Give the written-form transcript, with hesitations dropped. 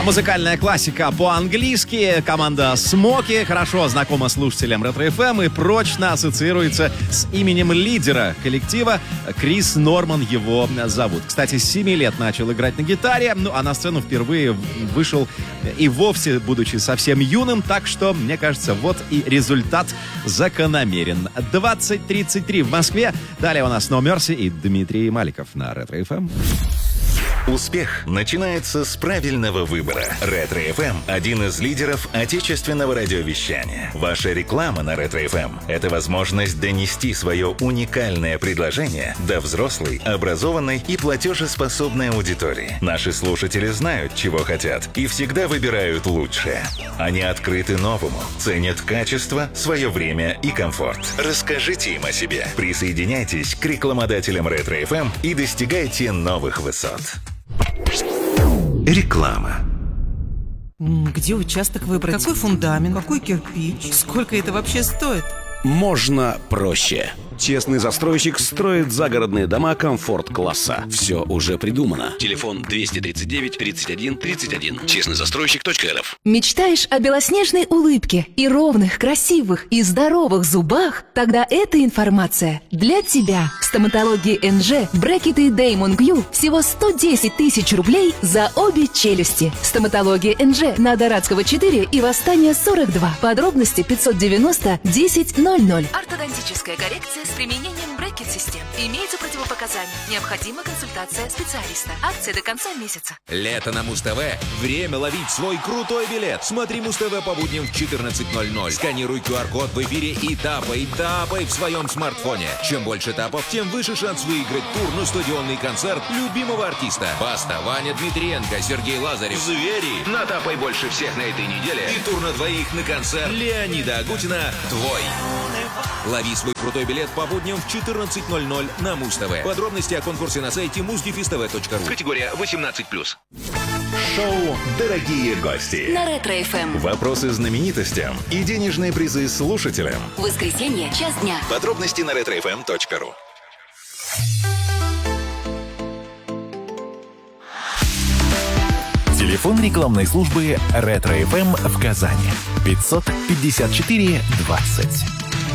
Музыкальная классика по-английски. Команда Смоки хорошо знакома слушателям Ретро-ФМ и прочно ассоциируется с именем лидера коллектива. Крис Норман его зовут. Кстати, с 7 лет начал играть на гитаре, а на сцену впервые вышел и вовсе, будучи совсем юным, так что, мне кажется, вот и результат закономерен. 20:33 в Москве. Далее у нас No Mercy и Дмитрий Маликов на Ретро-ФМ. Успех начинается с правильного выбора. Ретро-ФМ – один из лидеров отечественного радиовещания. Ваша реклама на Ретро-ФМ – это возможность донести свое уникальное предложение до взрослой, образованной и платежеспособной аудитории. Наши слушатели знают, чего хотят, и всегда выбирают лучшее. Они открыты новому, ценят качество, свое время и комфорт. Расскажите им о себе. Присоединяйтесь к рекламодателям Ретро-ФМ и достигайте новых высот. Реклама. Где участок выбрать? Какой фундамент? Какой кирпич? Сколько это вообще стоит? Можно проще. Честный застройщик строит загородные дома комфорт-класса. Все уже придумано. Телефон 239 31 31. Честнойзастройщик.рф. Мечтаешь о белоснежной улыбке и ровных, красивых и здоровых зубах? Тогда эта информация для тебя. В стоматологии НЖ брекеты Damon Q всего 110 тысяч рублей за обе челюсти. Стоматология НЖ на Дорадского 4 и Восстания 42. Подробности 590 1000. Ортодонтическая коррекция с применением брекет-систем. Имеются противопоказания. Необходима консультация специалиста. Акция до конца месяца. Лето на Муз-ТВ. Время ловить свой крутой билет. Смотри Муз-ТВ по будням в 14:00. Сканируй QR-код в эфире и тапай в своем смартфоне. Чем больше тапов, тем выше шанс выиграть тур на стадионный концерт любимого артиста. Баста, Ваня Дмитриенко, Сергей Лазарев. Звери. Натапай больше всех на этой неделе. И тур на двоих на концерт Леонида Агутина твой. Лови свой крутой билет по будням в 14:00 на Муз-ТВ. Подробности о конкурсе на сайте muzdefistv.ru. Категория 18+. Шоу «Дорогие гости». На Ретро-ФМ. Вопросы знаменитостям и денежные призы слушателям. Воскресенье, час дня. Подробности на retrofm.ru. Телефон рекламной службы Ретро-ФМ в Казани. 554 20.